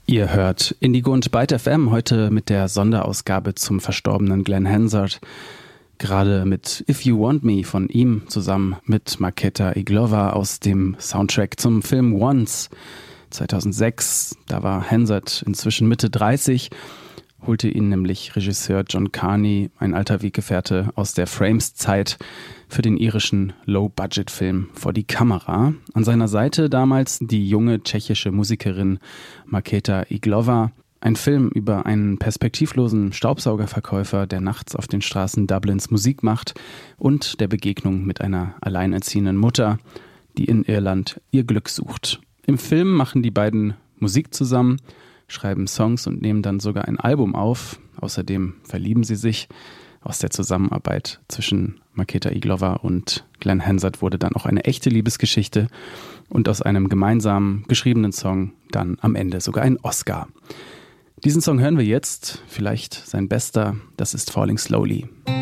Ihr hört Indigo und Byte FM heute mit der Sonderausgabe zum verstorbenen Glenn Hansard. Gerade mit If You Want Me von ihm zusammen mit Markéta Irglová aus dem Soundtrack zum Film Once 2006. Da war Hansard inzwischen Mitte 30, holte ihn nämlich Regisseur John Carney, ein alter Weggefährte aus der Frames-Zeit, für den irischen Low-Budget-Film vor die Kamera. An seiner Seite damals die junge tschechische Musikerin Markéta Irglová. Ein Film über einen perspektivlosen Staubsaugerverkäufer, der nachts auf den Straßen Dublins Musik macht, und der Begegnung mit einer alleinerziehenden Mutter, die in Irland ihr Glück sucht. Im Film machen die beiden Musik zusammen, schreiben Songs und nehmen dann sogar ein Album auf. Außerdem verlieben sie sich. Aus der Zusammenarbeit zwischen Markéta Irglová und Glenn Hansard wurde dann auch eine echte Liebesgeschichte und aus einem gemeinsam geschriebenen Song dann am Ende sogar ein Oscar. Diesen Song hören wir jetzt, vielleicht sein bester, das ist Falling Slowly.